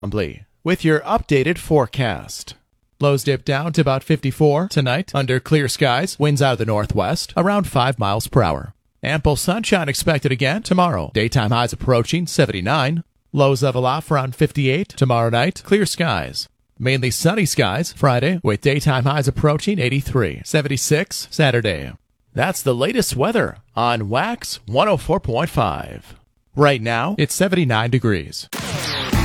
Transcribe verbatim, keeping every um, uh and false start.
Humbly with your updated forecast. Lows dip down to about fifty-four tonight under clear skies, winds out of the northwest, around five miles per hour. Ample sunshine expected again tomorrow. Daytime highs approaching seventy-nine. Lows level off around fifty-eight tomorrow night, clear skies. Mainly sunny skies Friday with daytime highs approaching eighty-three. seventy-six Saturday. That's the latest weather on Wax one oh four point five. Right now, it's seventy-nine degrees.